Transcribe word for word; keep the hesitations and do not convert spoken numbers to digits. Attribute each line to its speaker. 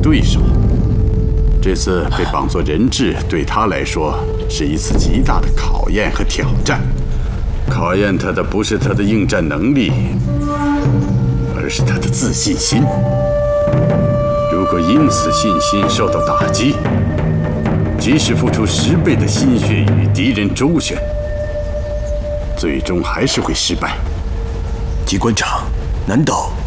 Speaker 1: 对手。这次被绑作人质，对他来说是一次极大的考验和挑战。考验他的不是他的应战能力，而是他的自信心。如果因此信心受到打击，即使付出十倍的心血与敌人周旋，最终还是会失败。
Speaker 2: 机关长，难道